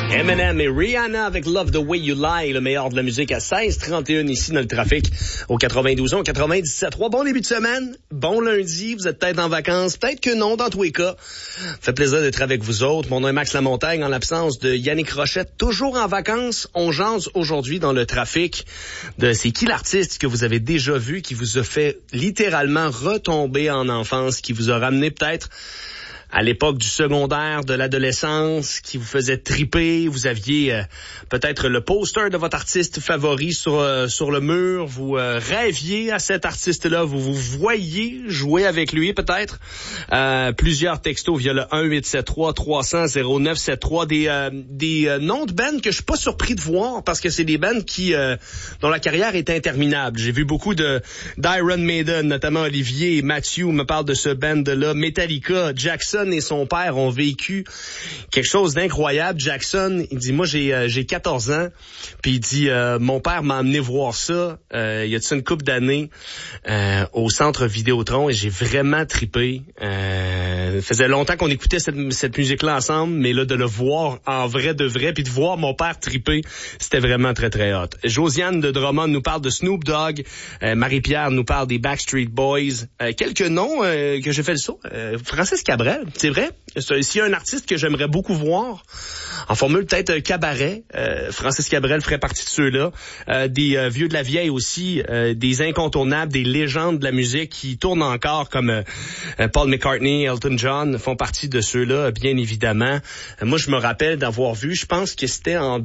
Eminem et Rihanna avec Love the Way You Lie, le meilleur de la musique à 16h31 ici dans le trafic au 92.1, 97.3. Bon début de semaine, bon lundi, vous êtes peut-être en vacances, peut-être que non dans tous les cas. Ça fait plaisir d'être avec vous autres. Mon nom est Max Lamontagne en l'absence de Yannick Rochette, toujours en vacances. On jase aujourd'hui dans le trafic de c'est qui l'artiste que vous avez déjà vu, qui vous a fait littéralement retomber en enfance, qui vous a ramené peut-être à l'époque du secondaire, de l'adolescence, qui vous faisait triper, vous aviez peut-être le poster de votre artiste favori sur le mur, vous rêviez à cet artiste-là, vous voyiez jouer avec lui peut-être. Plusieurs textos via le 1-873-300-0973, des noms de bands que je suis pas surpris de voir parce que c'est des bands qui dont la carrière est interminable. J'ai vu beaucoup d'Iron Maiden, notamment Olivier et Mathieu me parlent de ce band-là, Metallica, Jackson et son père ont vécu quelque chose d'incroyable. Jackson, il dit, moi j'ai 14 ans, puis il dit, mon père m'a amené voir ça, il y a une couple d'années, au centre Vidéotron, et j'ai vraiment trippé. Ça faisait longtemps qu'on écoutait cette musique-là ensemble, mais là, de le voir en vrai de vrai, puis de voir mon père tripper, c'était vraiment très, très hot. Josiane de Drummond nous parle de Snoop Dogg, Marie-Pierre nous parle des Backstreet Boys, quelques noms que j'ai fait le saut. Francis Cabrel, c'est vrai. S'il y a un artiste que j'aimerais beaucoup voir, en formule peut-être Cabaret, Francis Cabrel ferait partie de ceux-là. Des vieux de la vieille aussi, des incontournables, des légendes de la musique qui tournent encore comme Paul McCartney, Elton John font partie de ceux-là, bien évidemment. Moi, je me rappelle d'avoir vu, je pense que c'était en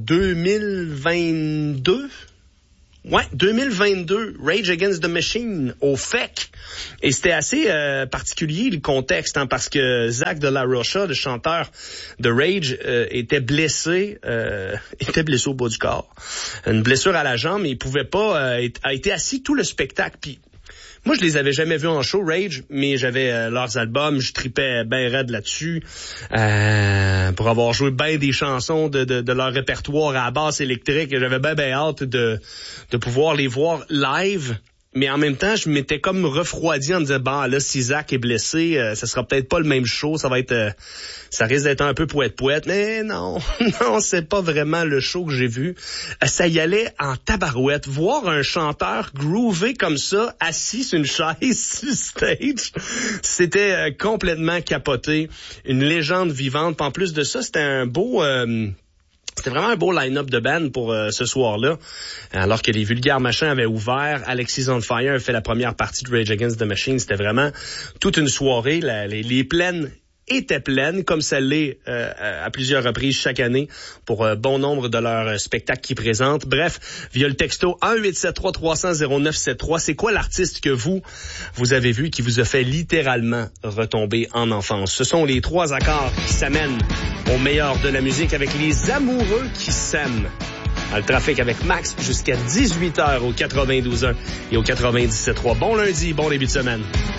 2022. Ouais, 2022, Rage Against the Machine au FEC. Et c'était assez particulier le contexte, hein, parce que Zach de la Rocha, le chanteur de Rage, était blessé au bas du corps. Une blessure à la jambe, mais il pouvait pas, a été assis tout le spectacle. Puis moi, je les avais jamais vus en show, Rage, mais j'avais leurs albums, je tripais ben raide là-dessus, pour avoir joué ben des chansons de leur répertoire à la basse électrique, et j'avais ben hâte de pouvoir les voir live. Mais en même temps, je m'étais comme refroidi en me disant, bon, là, si Zach est blessé, ça sera peut-être pas le même show, ça risque d'être un peu poète-poète. Mais non, c'est pas vraiment le show que j'ai vu. Ça y allait en tabarouette. Voir un chanteur groover comme ça, assis sur une chaise sur le stage, c'était complètement capoté. Une légende vivante. En plus de ça, c'était vraiment un beau line-up de band pour ce soir-là. Alors que les Vulgaires Machins avaient ouvert, Alexis on Fire a fait la première partie de Rage Against the Machine. C'était vraiment toute une soirée. Les plaines étaient pleines, comme ça l'est à plusieurs reprises chaque année pour bon nombre de leurs spectacles qu'ils présentent. Bref, via le texto 1-873-300-0973, c'est quoi l'artiste que vous avez vu qui vous a fait littéralement retomber en enfance? Ce sont les 3 accords qui s'amènent au meilleur de la musique avec les amoureux qui s'aiment. Dans le trafic avec Max jusqu'à 18h au 92.1 et au 97.3. Bon lundi, bon début de semaine.